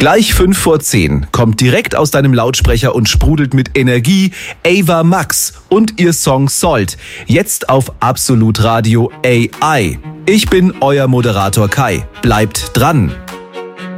Gleich 5 vor 10 kommt direkt aus deinem Lautsprecher und sprudelt mit Energie Ava Max und ihr Song Salt. Jetzt auf Absolut Radio AI. Ich bin euer Moderator Kai. Bleibt dran.